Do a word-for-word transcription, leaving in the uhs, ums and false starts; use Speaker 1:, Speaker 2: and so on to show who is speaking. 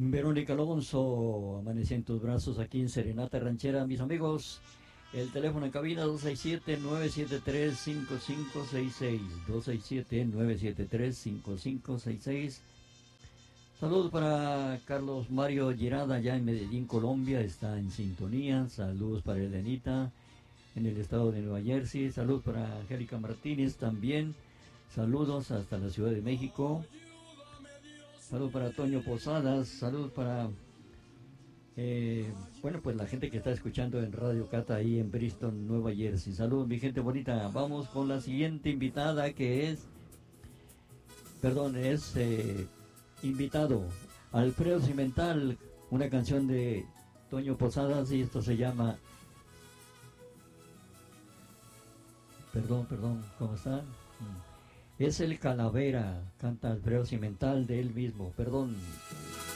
Speaker 1: Verónica Alonso, amanecí en tus brazos aquí en Serenata Ranchera, mis amigos. El teléfono en cabina dos seis siete, nueve siete tres, cinco cinco seis seis, dos seis siete, nueve siete tres, cinco cinco seis seis. Saludos para Carlos Mario Girada, allá en Medellín, Colombia, está en sintonía. Saludos para Elenita, en el estado de Nueva Jersey. Saludos para Angélica Martínez también. Saludos hasta la Ciudad de México. Saludos para Toño Posadas. Saludos para, eh, bueno, pues la gente que está escuchando en Radio Cata ahí en Bristol, Nueva Jersey. Saludos, mi gente bonita. Vamos con la siguiente invitada que es, perdón, es eh, invitado Alfredo Cimental, una canción de Toño Posadas y esto se llama, perdón, perdón, ¿cómo están? Es el Calavera, canta Alfredo Cimental de él mismo, perdón.